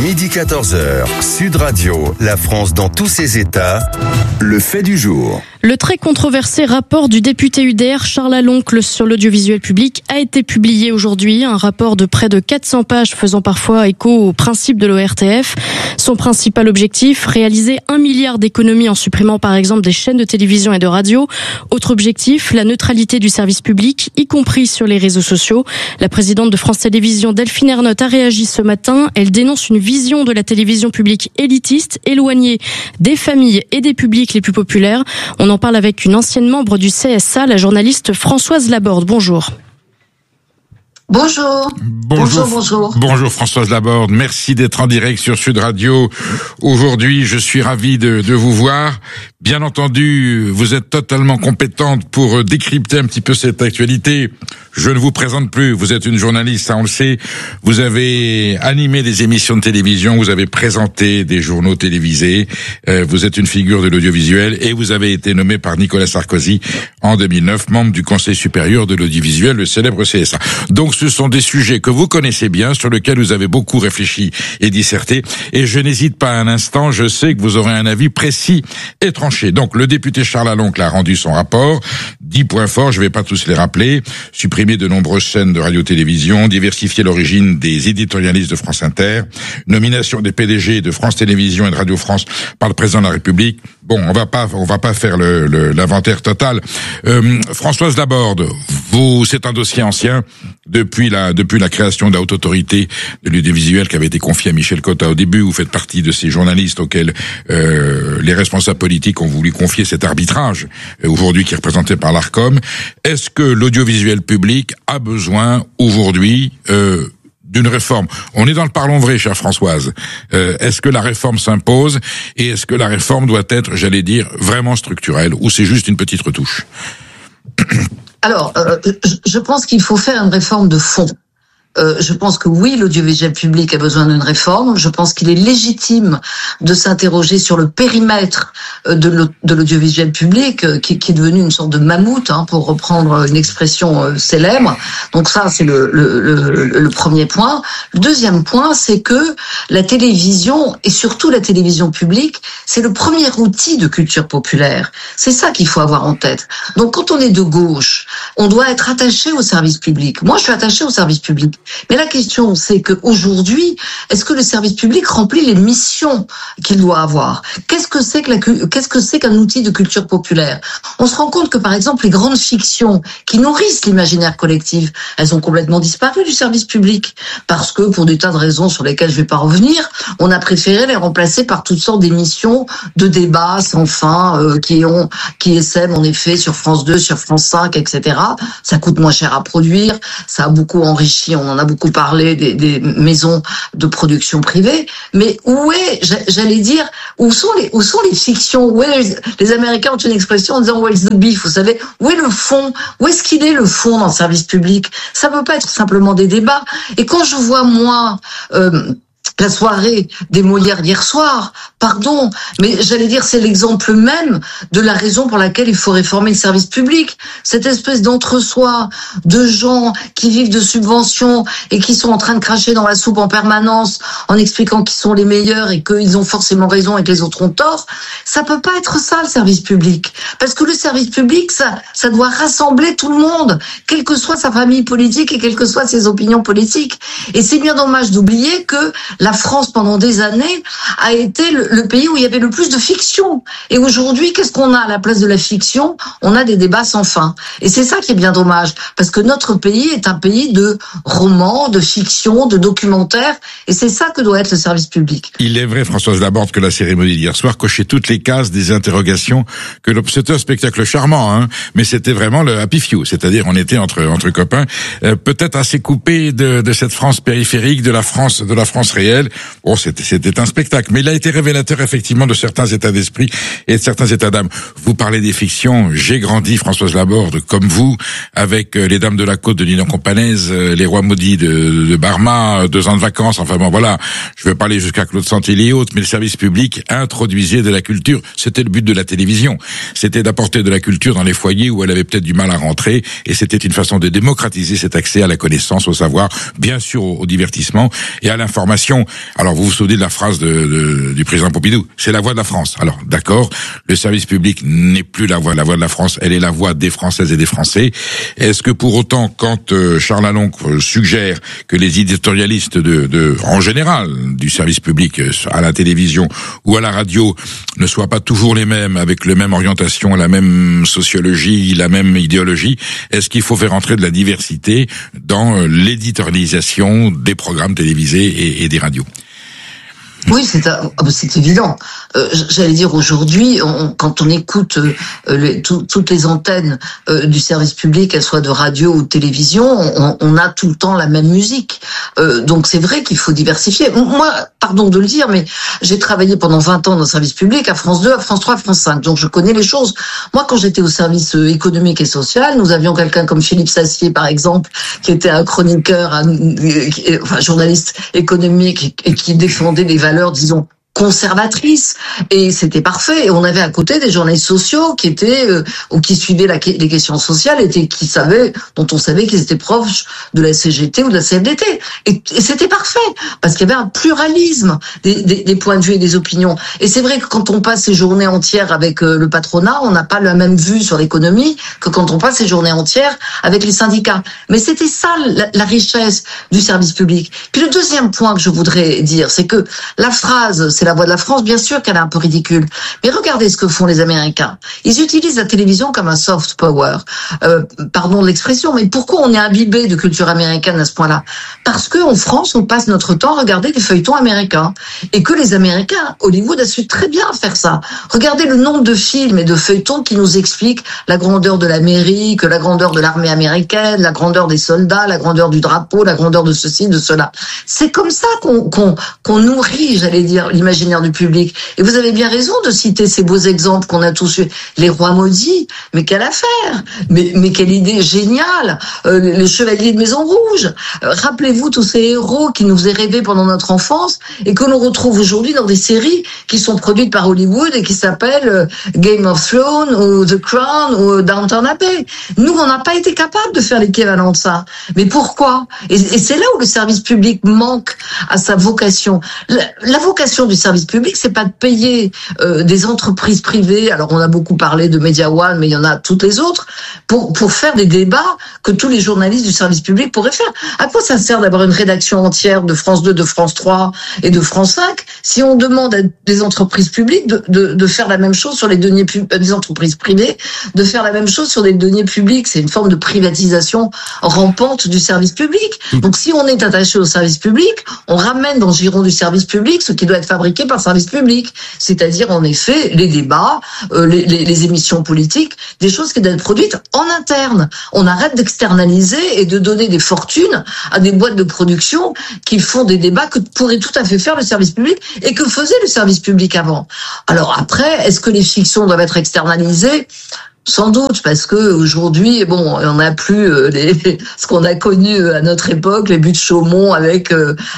Midi 14h, Sud Radio, la France dans tous ses états, le fait du jour. Le très controversé rapport du député UDR Charles Aloncle sur l'audiovisuel public a été publié aujourd'hui. Un rapport de près de 400 pages faisant parfois écho aux principes de l'ORTF. Son principal objectif, réaliser 1 milliard d'économies en supprimant par exemple des chaînes de télévision et de radio. Autre objectif, la neutralité du service public, y compris sur les réseaux sociaux. La présidente de France Télévisions, Delphine Ernotte, a réagi ce matin. Elle dénonce une vision de la télévision publique élitiste, éloignée des familles et des publics les plus populaires. On en parle avec une ancienne membre du CSA, la journaliste Françoise Laborde. Bonjour. Bonjour. Bonjour Françoise Laborde, merci d'être en direct sur Sud Radio. Aujourd'hui, je suis ravi de vous voir. Bien entendu, vous êtes totalement compétente pour décrypter un petit peu cette actualité. Je ne vous présente plus, vous êtes une journaliste, ça on le sait. Vous avez animé des émissions de télévision, vous avez présenté des journaux télévisés, vous êtes une figure de l'audiovisuel et vous avez été nommé par Nicolas Sarkozy en 2009, membre du Conseil supérieur de l'audiovisuel, le célèbre CSA. Donc ce sont des sujets que vous connaissez bien, sur lesquels vous avez beaucoup réfléchi et disserté, et je n'hésite pas un instant, je sais que vous aurez un avis précis et tranché. Donc le député Charles Aloncle a rendu son rapport, 10 points forts, je ne vais pas tous les rappeler: supprimer de nombreuses chaînes de radio-télévision, diversifier l'origine des éditorialistes de France Inter, nomination des PDG de France Télévisions et de Radio France par le président de la République. Bon, on va pas faire l'inventaire total. Françoise Laborde, c'est un dossier ancien depuis la création de la haute autorité de l'audiovisuel qui avait été confiée à Michel Cotta au début. Vous faites partie de ces journalistes auxquels les responsables politiques ont voulu confier cet arbitrage, aujourd'hui qui est représenté par l'Arcom. Est-ce que l'audiovisuel public a besoin aujourd'hui d'une réforme? On est dans le parlons vrai, chère Françoise. Est-ce que la réforme s'impose et est-ce que la réforme doit être, j'allais dire, vraiment structurelle, ou c'est juste une petite retouche? Alors, je pense qu'il faut faire une réforme de fond. Je pense que oui, l'audiovisuel public a besoin d'une réforme. Je pense qu'il est légitime de s'interroger sur le périmètre de l'audiovisuel public, qui est devenu une sorte de mammouth, pour reprendre une expression célèbre. Donc ça, c'est le premier point. Le deuxième point, c'est que la télévision, et surtout la télévision publique, c'est le premier outil de culture populaire. C'est ça qu'il faut avoir en tête. Donc quand on est de gauche, on doit être attaché au service public. Moi, je suis attaché au service public. Mais la question, c'est qu'aujourd'hui, est-ce que le service public remplit les missions qu'il doit avoir? Qu'est-ce que c'est qu'un outil de culture populaire? On se rend compte que, par exemple, les grandes fictions qui nourrissent l'imaginaire collectif, elles ont complètement disparu du service public. Parce que, pour des tas de raisons sur lesquelles je vais pas revenir, on a préféré les remplacer par toutes sortes d'émissions de débats sans fin, qui essaiment, en effet, sur France 2, sur France 5, etc. Ça coûte moins cher à produire, ça a beaucoup enrichi, on en a beaucoup parlé des maisons de production privées, mais où sont les fictions? Les Américains ont une expression en disant where's the beef, vous savez, où est le fond? Où est-ce qu'il est le fond dans le service public? Ça peut pas être simplement des débats. Et quand je vois, moi, la soirée des Molières hier soir, pardon, mais j'allais dire c'est l'exemple même de la raison pour laquelle il faut réformer le service public. Cette espèce d'entre-soi de gens qui vivent de subventions et qui sont en train de cracher dans la soupe en permanence en expliquant qu'ils sont les meilleurs et qu'ils ont forcément raison et que les autres ont tort, ça peut pas être ça le service public. Parce que le service public, ça doit rassembler tout le monde, quelle que soit sa famille politique et quelles que soient ses opinions politiques. Et c'est bien dommage d'oublier que la France, pendant des années, a été le pays où il y avait le plus de fiction. Et aujourd'hui, qu'est-ce qu'on a à la place de la fiction? On a des débats sans fin. Et c'est ça qui est bien dommage, parce que notre pays est un pays de romans, de fiction, de documentaires, et c'est ça que doit être le service public. Il est vrai, Françoise Laborde, que la cérémonie d'hier soir cochait toutes les cases des interrogations, c'était un spectacle charmant, mais c'était vraiment le happy few, c'est-à-dire on était entre copains, peut-être assez coupé de cette France périphérique, de la France réelle. Bon, c'était un spectacle, mais il a été révélateur effectivement de certains états d'esprit et de certains états d'âme. Vous parlez des fictions, j'ai grandi, Françoise Laborde, comme vous, avec les Dames de la Côte de Ninon Companaise, les Rois maudits de Barma, 2 ans de vacances, enfin bon voilà, je veux parler jusqu'à Claude Santilli et autres, mais le service public introduisait de la culture. C'était le but de la télévision. C'était d'apporter de la culture dans les foyers où elle avait peut-être du mal à rentrer, et c'était une façon de démocratiser cet accès à la connaissance, au savoir, bien sûr au divertissement et à l'information. Alors vous vous souvenez de la phrase du président Pompidou, c'est la voix de la France. Alors d'accord, le service public n'est plus la voix de la France, elle est la voix des Françaises et des Français. Est-ce que pour autant, quand Charles Alonc suggère que les éditorialistes en général du service public à la télévision ou à la radio ne soient pas toujours les mêmes, avec la même orientation, la même sociologie, la même idéologie, est-ce qu'il faut faire entrer de la diversité dans l'éditorialisation des programmes télévisés et des radios? Oui, c'est évident. J'allais dire aujourd'hui, quand on écoute toutes les antennes du service public, qu'elles soient de radio ou de télévision, on a tout le temps la même musique. Donc c'est vrai qu'il faut diversifier. Moi, pardon de le dire, mais j'ai travaillé pendant 20 ans dans le service public, à France 2, à France 3, à France 5. Donc je connais les choses. Moi, quand j'étais au service économique et social, nous avions quelqu'un comme Philippe Sassier, par exemple, qui était un chroniqueur, journaliste économique et qui défendait les valeurs, disons, conservatrice, et c'était parfait. Et on avait à côté des journalistes sociaux qui étaient ou qui suivaient les questions sociales et dont on savait qu'ils étaient proches de la CGT ou de la CFDT. Et c'était parfait parce qu'il y avait un pluralisme des points de vue et des opinions. Et c'est vrai que quand on passe ses journées entières avec le patronat, on n'a pas la même vue sur l'économie que quand on passe ses journées entières avec les syndicats. Mais c'était ça la richesse du service public. Puis le deuxième point que je voudrais dire, c'est que la phrase c'est la voix de la France, bien sûr qu'elle est un peu ridicule. Mais regardez ce que font les Américains. Ils utilisent la télévision comme un soft power. Pardon de l'expression, mais pourquoi on est imbibé de culture américaine à ce point-là? Parce que en France, on passe notre temps à regarder des feuilletons américains. Et que les Américains, Hollywood a su très bien faire ça. Regardez le nombre de films et de feuilletons qui nous expliquent la grandeur de l'Amérique, la grandeur de l'armée américaine, la grandeur des soldats, la grandeur du drapeau, la grandeur de ceci, de cela. C'est comme ça qu'on nourrit, j'allais dire, l'imaginaire du public. Et vous avez bien raison de citer ces beaux exemples qu'on a tous eu. Les Rois maudits, mais quelle affaire, mais quelle idée géniale. Les Chevaliers de Maison Rouge. Rappelez-vous tous ces héros qui nous faisaient rêver pendant notre enfance et que l'on retrouve aujourd'hui dans des séries qui sont produites par Hollywood et qui s'appellent Game of Thrones ou The Crown ou Downton Abbey. Nous, on n'a pas été capable de faire l'équivalent de ça. Mais pourquoi? Et c'est là où le service public manque à sa vocation. La vocation du service public, c'est pas de payer des entreprises privées. Alors on a beaucoup parlé de Media One, mais il y en a toutes les autres pour faire des débats que tous les journalistes du service public pourraient faire. À quoi ça sert d'avoir une rédaction entière de France 2, de France 3 et de France 5 si on demande à des entreprises publiques de faire la même chose sur les deniers des entreprises privées, de faire la même chose sur des deniers publics? C'est une forme de privatisation rampante du service public. Donc si on est attaché au service public, on ramène dans le giron du service public ce qui doit être fabriqué par le service public, c'est-à-dire en effet les débats, les émissions politiques, des choses qui doivent être produites en interne. On arrête d'externaliser et de donner des fortunes à des boîtes de production qui font des débats que pourrait tout à fait faire le service public et que faisait le service public avant. Alors après, est-ce que les fictions doivent être externalisées ? Sans doute, parce que aujourd'hui, bon, on n'a plus ce qu'on a connu à notre époque, les buts de Chaumont avec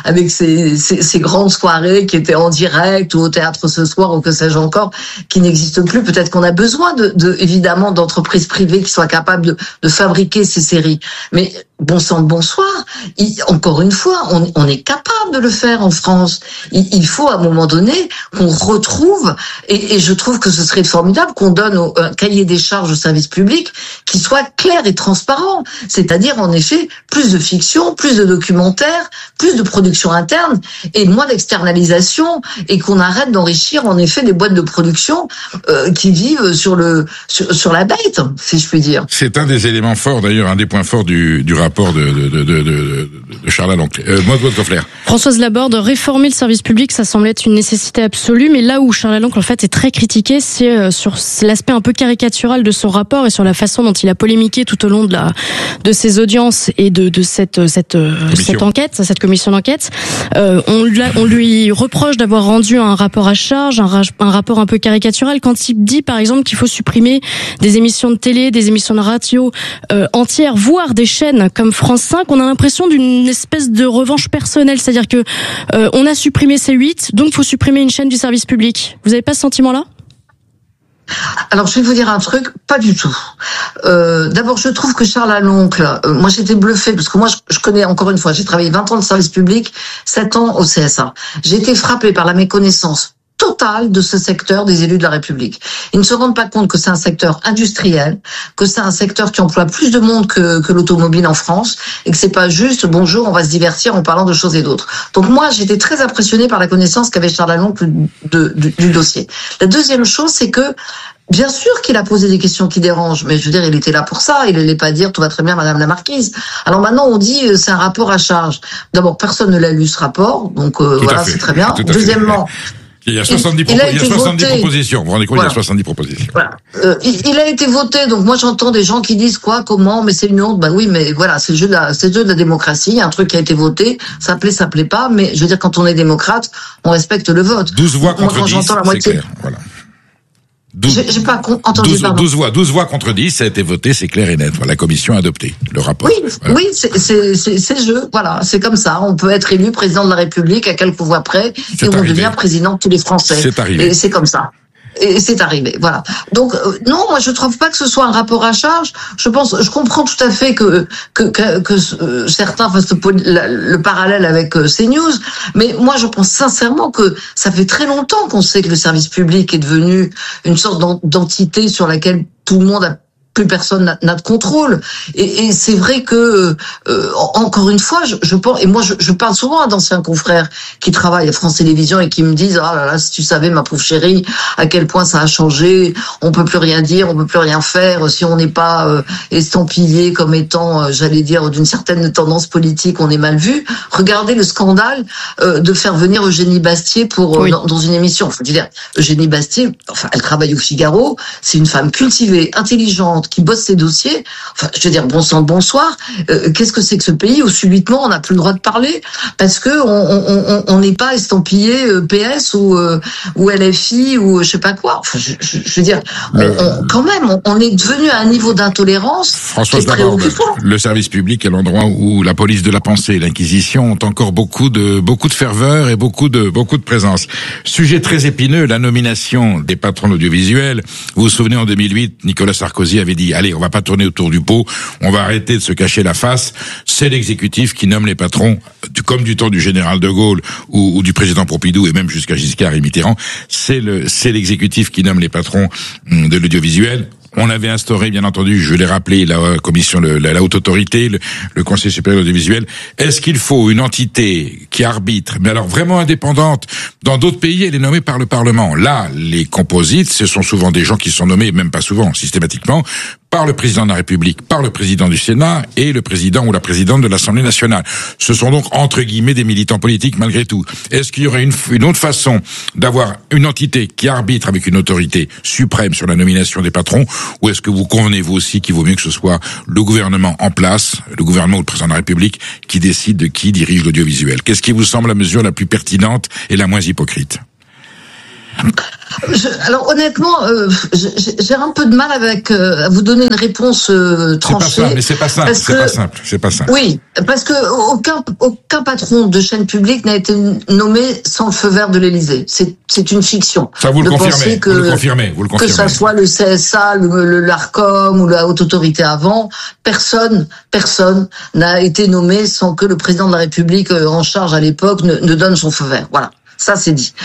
ces grandes soirées qui étaient en direct ou au théâtre ce soir ou que sais-je encore, qui n'existent plus. Peut-être qu'on a besoin évidemment d'entreprises privées qui soient capables de fabriquer ces séries. Mais bon sang de bonsoir, encore une fois, on est capable de le faire en France. Il faut à un moment donné qu'on retrouve, et je trouve que ce serait formidable qu'on donne un cahier des charges au service public qui soit clair et transparent. C'est-à-dire, en effet, plus de fiction, plus de documentaires, plus de production interne et moins d'externalisation, et qu'on arrête d'enrichir, en effet, des boîtes de production qui vivent sur la bête, si je puis dire. C'est un des éléments forts, d'ailleurs, un des points forts du rapport de Charles Alonc. Maud Goffler. Françoise Laborde, réformer le service public, ça semble être une nécessité absolue, mais là où Charles Alonc, en fait, est très critiqué, c'est sur l'aspect un peu caricatural de son rapport et sur la façon dont il a polémiqué tout au long de ses audiences et de cette enquête, cette commission d'enquête. On lui reproche d'avoir rendu un rapport à charge, un rapport un peu caricatural, quand il dit, par exemple, qu'il faut supprimer des émissions de télé, des émissions de radio entières, voire des chaînes comme France 5. On a l'impression d'une espèce de revanche personnelle, c'est-à-dire c'est-à-dire que on a supprimé C8, donc faut supprimer une chaîne du service public. Vous avez pas ce sentiment-là ? Alors, je vais vous dire un truc, pas du tout. D'abord, je trouve que Charles Aloncle, moi j'étais bluffée, parce que moi je connais, encore une fois, j'ai travaillé 20 ans de service public, 7 ans au CSA. J'ai été frappée par la méconnaissance totale de ce secteur des élus de la République. Ils ne se rendent pas compte que c'est un secteur industriel, que c'est un secteur qui emploie plus de monde que l'automobile en France, et que c'est pas juste bonjour, on va se divertir en parlant de choses et d'autres. Donc moi, j'étais très impressionnée par la connaissance qu'avait Charles Aloncle du dossier. La deuxième chose, c'est que bien sûr qu'il a posé des questions qui dérangent, mais je veux dire, il était là pour ça. Il n'allait pas dire tout va très bien, Madame la Marquise. Alors maintenant, on dit c'est un rapport à charge. D'abord, personne ne l'a lu ce rapport, donc voilà, c'est très bien. Deuxièmement. Il y a 70 propositions. Vous vous rendez compte, voilà. Il y a 70 propositions. Voilà. Il a été voté, donc moi j'entends des gens qui disent quoi, comment, mais c'est une honte. Bah oui, mais voilà, c'est le jeu de la démocratie. Il y a un truc qui a été voté, ça plaît pas, mais je veux dire, quand on est démocrate, on respecte le vote. 12 voix contre 10, c'est clair. Voilà. J'ai pas entendu, 12 voix contre 10, ça a été voté, c'est clair et net. La commission a adopté le rapport. Oui, voilà. Oui, c'est le jeu. Voilà, c'est comme ça. On peut être élu président de la République à quelques voix près, et on devient président de tous les Français. C'est arrivé. Et c'est comme ça. Et c'est arrivé, voilà. Donc non, moi je trouve pas que ce soit un rapport à charge. Je comprends tout à fait que certains fassent le parallèle avec CNews, mais moi je pense sincèrement que ça fait très longtemps qu'on sait que le service public est devenu une sorte d'entité sur laquelle tout le monde plus personne n'a de contrôle. Et c'est vrai que encore une fois, je pense, et moi je parle souvent à d'anciens confrères qui travaillent à France Télévisions et qui me disent ah là là, si tu savais, ma pauvre chérie, à quel point ça a changé, on peut plus rien dire, on peut plus rien faire si on n'est pas estampillé comme étant, j'allais dire, d'une certaine tendance politique, on est mal vu. Regardez le scandale de faire venir Eugénie Bastier pour oui. dans une émission. Faut dire, Eugénie Bastier, enfin, elle travaille au Figaro, c'est une femme cultivée, intelligente, qui bosse ses dossiers. Enfin, je veux dire, bon sang, bonsoir. Qu'est-ce que c'est que ce pays où subitement on n'a plus le droit de parler parce que on n'est pas estampillé PS ou LFI ou je sais pas quoi. Enfin, je veux dire, quand même, on est devenu à un niveau d'intolérance. Françoise Laborde, le service public est l'endroit où la police de la pensée et l'Inquisition ont encore beaucoup de ferveur et beaucoup de présence. Sujet très épineux, la nomination des patrons audiovisuels. Vous vous souvenez, en 2008, Nicolas Sarkozy avait dit allez, on va pas tourner autour du pot, on va arrêter de se cacher la face. C'est l'exécutif qui nomme les patrons, comme du temps du général de Gaulle ou du président Pompidou et même jusqu'à Giscard et Mitterrand. C'est l'exécutif qui nomme les patrons de l'audiovisuel. On avait instauré, bien entendu, je l'ai rappelé, la commission, la haute autorité, le Conseil supérieur de l'audiovisuel. Est-ce qu'il faut une entité qui arbitre, mais alors vraiment indépendante? Dans d'autres pays, elle est nommée par le Parlement. Là, les composites, ce sont souvent des gens qui sont nommés, même pas souvent, systématiquement, par le président de la République, par le président du Sénat et le président ou la présidente de l'Assemblée nationale. Ce sont donc, entre guillemets, des militants politiques malgré tout. Est-ce qu'il y aurait une autre façon d'avoir une entité qui arbitre avec une autorité suprême sur la nomination des patrons, ou est-ce que vous convenez, vous aussi, qu'il vaut mieux que ce soit le gouvernement en place, le gouvernement ou le président de la République, qui décide de qui dirige l'audiovisuel? Qu'est-ce qui vous semble la mesure la plus pertinente et la moins hypocrite? Alors honnêtement, j'ai un peu de mal à vous donner une réponse tranchée. C'est pas simple. Oui, parce que aucun patron de chaîne publique n'a été nommé sans le feu vert de l'Élysée. C'est une fiction. Ça vous le confirmez. Vous le confirmez. Que ça soit le CSA, l'Arcom ou la haute autorité avant, personne n'a été nommé sans que le président de la République en charge à l'époque ne donne son feu vert. Voilà. Ça c'est dit.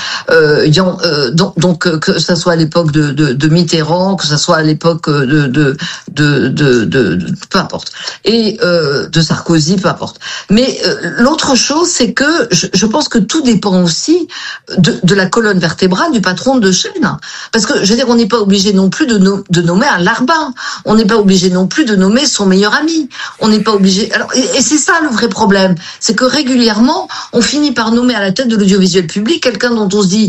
Donc que ça soit à l'époque de Mitterrand, que ça soit à l'époque de peu importe, et de Sarkozy, peu importe. Mais l'autre chose, c'est que je pense que tout dépend aussi de la colonne vertébrale du patron de chaîne. Parce que je veux dire, on n'est pas obligé non plus de nommer un larbin. On n'est pas obligé non plus de nommer son meilleur ami. On n'est pas obligé. Alors et c'est ça le vrai problème, c'est que régulièrement on finit par nommer à la tête de l'audiovisuel public quelqu'un dont on se dit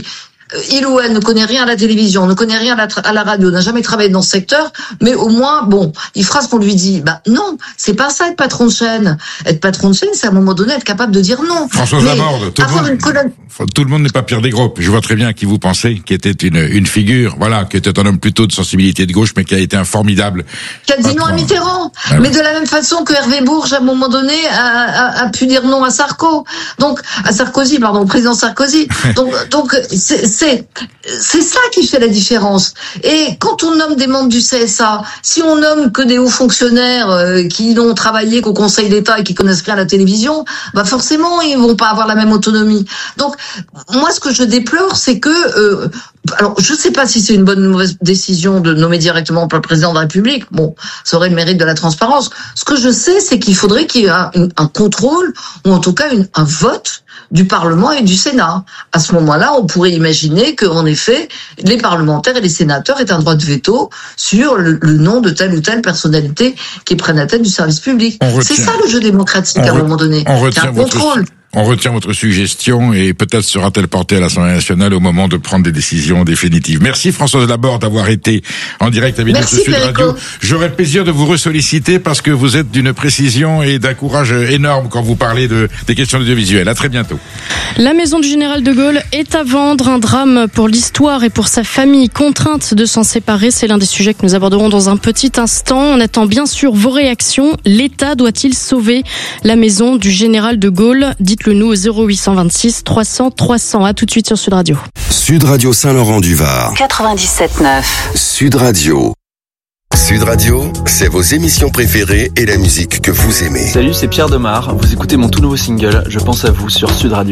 il ou elle ne connaît rien à la télévision, ne connaît rien à la radio, n'a jamais travaillé dans ce secteur, mais au moins, bon, il fera ce qu'on lui dit. Non, c'est pas ça être patron de chaîne. Être patron de chaîne, c'est à un moment donné être capable de dire non. Françoise Laborde, tout le monde n'est pas Pierre Desgroupes. Je vois très bien qui vous pensez, qui était une figure, voilà, qui était un homme plutôt de sensibilité de gauche, mais qui a été un formidable. Qui a dit non à Mitterrand. Mais de la même façon que Hervé Bourges, à un moment donné, a pu dire non à Sarkozy, pardon, au président Sarkozy. Donc, c'est ça qui fait la différence. Et quand on nomme des membres du CSA, si on nomme que des hauts fonctionnaires qui n'ont travaillé qu'au Conseil d'État et qui connaissent rien à la télévision, forcément, ils vont pas avoir la même autonomie. Donc, moi, ce que je déplore, c'est que, alors, je sais pas si c'est une bonne ou mauvaise décision de nommer directement par le président de la République. Bon, ça aurait le mérite de la transparence. Ce que je sais, c'est qu'il faudrait qu'il y ait un contrôle, ou en tout cas un vote du Parlement et du Sénat. À ce moment-là, on pourrait imaginer qu'en effet, les parlementaires et les sénateurs aient un droit de veto sur le nom de telle ou telle personnalité qui prenne la tête du service public. C'est ça le jeu démocratique à un moment donné. C'est un contrôle. On retient votre suggestion et peut-être sera-t-elle portée à l'Assemblée nationale au moment de prendre des décisions définitives. Merci Françoise Laborde d'avoir été en direct avec nous sur Sud Radio. J'aurai le plaisir de vous ressolliciter parce que vous êtes d'une précision et d'un courage énorme quand vous parlez des questions audiovisuelles. À très bientôt. La maison du général de Gaulle est à vendre, un drame pour l'histoire et pour sa famille, contrainte de s'en séparer. C'est l'un des sujets que nous aborderons dans un petit instant. On attend bien sûr vos réactions. L'État doit-il sauver la maison du général de Gaulle? Dites-le nous au 0826 300 300. À tout de suite sur Sud Radio. Sud Radio Saint-Laurent-du-Var. 97.9. Sud Radio. Sud Radio, c'est vos émissions préférées et la musique que vous aimez. Salut, c'est Pierre Demar. Vous écoutez mon tout nouveau single, Je pense à vous sur Sud Radio.